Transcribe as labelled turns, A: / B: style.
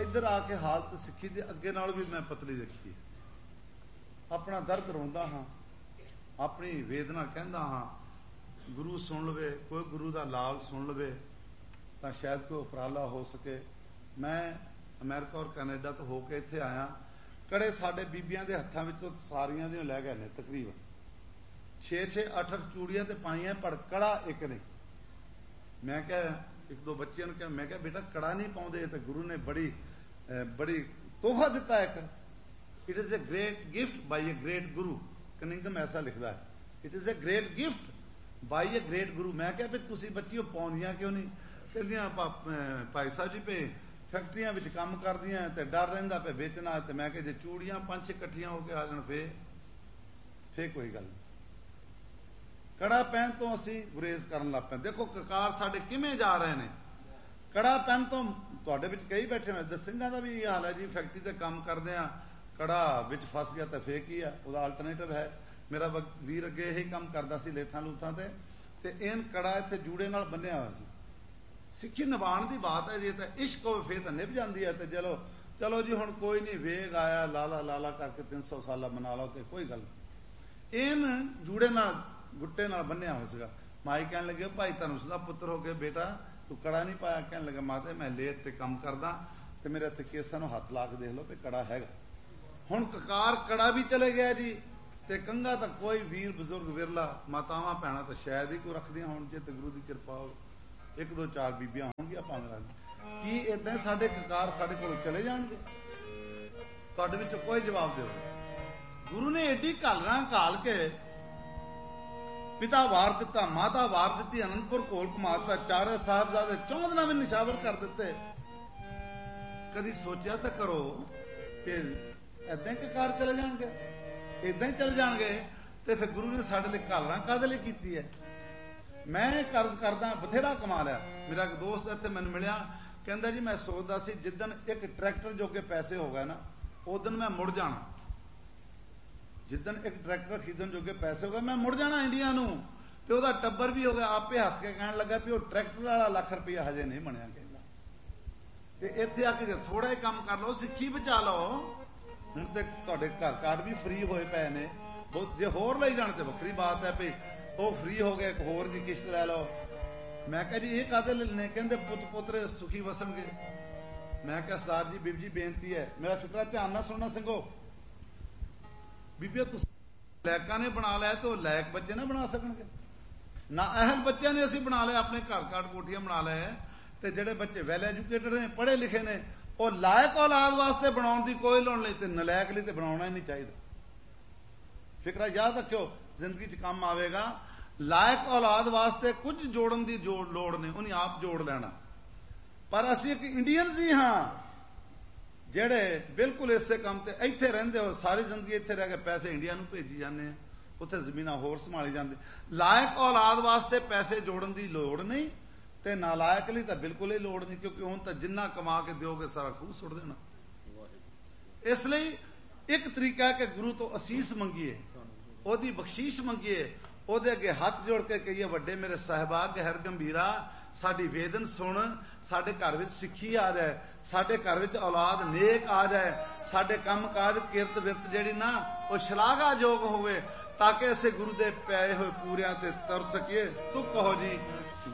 A: इधर आके हालत सिक्खी दी अगे नाल भी मैं पतली देखी, अपना दर्द रोंदा हाँ, अपनी वेदना कहंदा हाँ। गुरु सुन लवे, कोई गुरु दा लाल सुन लवे तो शायद कोई उपराला हो सके। मैं अमेरिका और कैनेडा तो होके इत्थे आया, कड़े साडे बीबियां दे हत्थां विचों सारियां दी लै गए ने, तकरीबन 6-6 8-8 चूड़ियां ते पाईयां, पर कड़ा एक नहीं। मैं क्या एक दो बच्चियां क्या, मैं क्या बेटा कड़ा नहीं पाउंदे, तो गुरु ने बड़ी बड़ी तोहफा दिता एक। It is a great gift by a great Guru, Cunningham ऐसा लिखता है, it is a great gift by a great गुरु। मैं क्या भी तुसी बच्चियों पाउंदियां क्यों नहीं? कहंदियां भाई साहब जी पे फैक्ट्रियां विच काम करदियां ते डर रहिंदा पे बेचना, ते मैं क्या जे चूड़ियां 5-6 इकट्ठियां होके आ जाण फे कोई गल नहीं। कड़ा पहन तो असी गुरेज करन लग पे। देखो ककार साडे किवें जा रहे ने, कड़ा पहन तो तुहाडे विच कई बैठे हुए, ਸਿੰਘਾਂ ਦਾ भी ये हाल है जी, फैक्ट्री ते काम करदे आ कड़ा विच फस गया तो फेक ही है, ਉਹਦਾ अल्टरनेटिव है। मेरा वीर अगे यही काम करदा सी लेथां लूथां ते एन कड़ा इत्थे जूड़े नाल बन्निया होया सी। सिक्खी निभाण दी बात है जी, तो इश्क होवे फिर तो निभ जांदी है। ते चलो चलो जी हुण कोई नहीं, वेग आया लाला लाला करके 300 साल मना लो ते कोई गल। एन जूड़े नाल गुट्टे नाल बन्निया होया सीगा। माई कहण लगे भाई धनुष दा पुत्र हो के बेटा तू कड़ा नहीं पाया? कहण लगा माते मैं लेट ते काम करदा ते मेरे इत्थे केसां नूं हत्थ ला के देख लो भी कड़ा हैगा। हुण ककार कड़ा भी चले गया जी, ते कंघा तो कोई वीर बजुर्ग विरला, मातावां भैणां तो शायद ही कोई रखदियां होण जे ते गुरु दी किरपा हो, 1-2-4 बीबियां होणगियां भावें। की इदां साडे ककार साडे कोल चले जाणगे? तुहाडे विचों कोई जवाब दिओ। गुरु ने एडी घालना घाल के पिता वार दिता, माता वार दिती, अनंदपुर घोल घुमाता, चारे साहबजादे 14 दिनां में निशावर कर दिते। कदी सोचा तो करो कि इदां ही ककार चले जाणगे? इदां ही चले जाणगे ते फिर गुरु ने साडे लई घालना काहदे लई कीती है? मैं कर्ज करदा बथेरा कमा लिया। मेरा एक दोस्त इत्थे मैनूं मिलिया, कहंदा जी मैं सोचदा सी जिद्दन एक ट्रैक्टर जोगे पैसे हो गए ना उदन मैं मुड़ जाना, जिद्दन एक ट्रैक्टर खरीदन जोगे पैसे हो गए मैं मुड़ जाना इंडिया नूं। ते ओहदा टब्बर भी हो गया, आपे हस के कहण लगा भी वो ट्रैक्टर वाला लाख रुपया हजे नहीं बनिया। कहंदा ते इत्थे आके जे थोड़ा ही काम कर लो, सिक्खी बचा लो। हुण ते तुहाडे घर कार्ड भी फ्री होए पए ने, जे होर लई जाण ते वखरी बात है भी ਉਹ फ्री हो गए, एक होर दी किश्त लै लो। मैं कहा जी ये काहदे लेने? कहंदे पुत पोतरे सुखी वसणगे। मैं कहा सरदार जी बीबी जी बेनती है, मेरा फिक्रा ध्यान नाल सुनना सिंघो, बीबियो तुसीं लैकां ने बना लिया तो लैक बच्चे ना बना सकणगे ना। अहल बच्चों ने असीं बना लिया, अपने घर काट कोठियां बना लिया, ते जिहड़े बच्चे वैल एजुकेटेड ने, पढ़े लिखे ने, ਉਹ ਲਾਇਕ औलाद वास्ते बनाउण दी कोई लोड़ नहीं, ते नलायक लई ते बनाउणा ही नहीं चाहिए। फिक्रा याद रखियो, जिंदगी च काम आवेगा। लायक औलाद वास्ते कुछ जोड़न दी लोड़ नहीं, उन्हें आप जोड़ लेना। पर असीं एक इंडियंस ही हाँ जेड़े बिल्कुल इसे काम ते इत्थे रहिंदे हो, सारी जिंदगी इत्थे रह के पैसे इंडिया नूं भेजी जाने, उत्थे जमीनां होर संभाली जांदे। लायक औलाद वास्ते पैसे जोड़न दी लोड़ नहीं, ते नालायक लई तां बिल्कुल ही लोड़ नहीं, क्योंकि हुण तां जिन्ना कमा के दिओगे सारा खूह सुट देना। इसलिए एक तरीका है कि गुरु तो असीस मंगीए, ओदी बख्शीश मंगीए, ਉਹਦੇ ਅੱਗੇ ਹੱਥ ਜੋੜ ਕੇ ਕਹੀਏ ਵੱਡੇ ਮੇਰੇ ਸਾਹਿਬਾ ਗਹਿਰ ਗੰਭੀਰਾ ਸਾਡੀ ਵੇਦਨ ਸੁਣ, ਸਾਡੇ ਘਰ ਵਿੱਚ ਸਿੱਖੀ ਆ ਜਾਏ, ਸਾਡੇ ਘਰ ਵਿੱਚ ਔਲਾਦ ਨੇਕ ਆ ਜਾਏ, ਸਾਡੇ ਕੰਮਕਾਜ ਕਿਰਤ ਵਿਰਤ ਜਿਹੜੀ ਨਾ ਉਹ ਸ਼ਲਾਘਾਯੋਗ ਹੋਵੇ, ਤਾਂ ਕਿ ਅਸੀਂ ਗੁਰੂ ਦੇ ਪਏ ਹੋਏ ਪੂਰਿਆਂ ਤੇ ਤੁਰ ਸਕੀਏ। ਤੂੰ ਕਹੋ ਜੀ